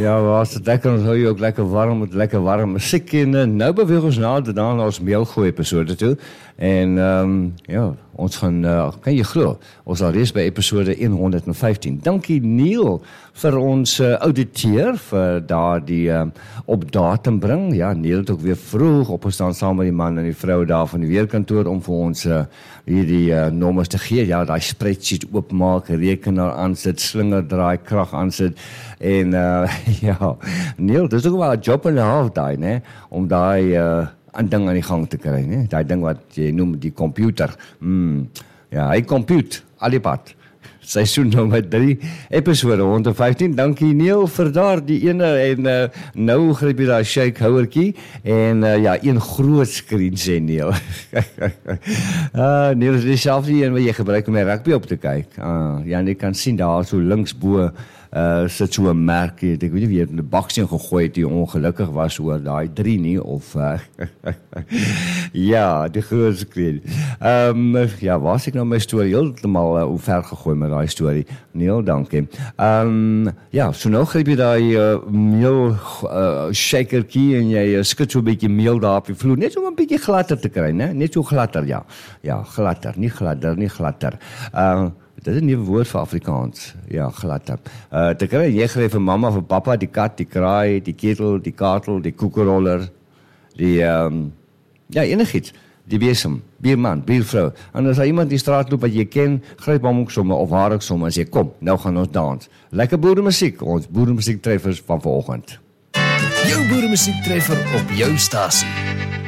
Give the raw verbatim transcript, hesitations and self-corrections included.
Ja, was het lekker, ons hou jy ook lekker warm, met lekker warm muziek en uh, nou beweeg ons nader dan ons meelgooi episode toe. En um, ja, ons gaan, uh, kan jy glo, ons al reeds by episode honderd vyftien. Dankie Neil vir ons uh, auditeur, vir daar die um, op datum bring. Ja, Neil het ook weer vroeg opgestaan saam met die man en die vrou daar van die weerkantoor om vir ons uh, hierdie uh, nommers te gee. Ja, die spreadsheet oopmaak, rekenaar aansit, slinger draai, krag aansit. En uh, ja, Neil, dit is ook wel 'n job en 'n half daai, né, om daai uh, aan ding aan die gang te kry, né? Daai ding wat jy noem die computer. Mm, ja, hy compute al die pad. Seisoen nommer drie, episode honderd vyftien. Dankie Neil vir daardie ene en uh, nou gryp jy daai shake houertjie en uh, ja, een groot skerm sê Neil. uh, Neil is dieselfde een wat jy gebruik om die rugby op te kyk. Uh, ja, jy kan sien daar so links bo Uh, sit so 'n merk, ek weet nie wie het in die baksteen gegooi het, die ongelukkig was oor daai drie nie, of uh, ja, die groot skerm. Um, ja, was ek nou my storie heeltemal uh, hoe ver gegooi met daai storie. Neil, dankie. Um, ja, so nou gryp jy daai uh, meel uh, shakerkie en jy uh, skud so 'n bietjie meel daar op die vloer, net so 'n bietjie glatter te kry, né? Net so glatter, ja. Ja, glatter, nie gladder, nie glatter. Uh, Dit is 'n nuwe woord vir Afrikaans. Ja, gladder. Uh, te kry, jy gee vir mamma, vir pappa, die kat, die kraai, die ketel, die katel, die koekeroller, die, um, ja, enigiets. Die besem, bierman, biervrou. En as daar iemand die straat loop wat jy ken, gryp hom ook sommer, of haar ook sommer, en sê, kom, nou gaan ons dans. Lekker boeremusiek, ons boeremusiek treffers van vanoggend. Jou boeremusiek treffer op jou stasie.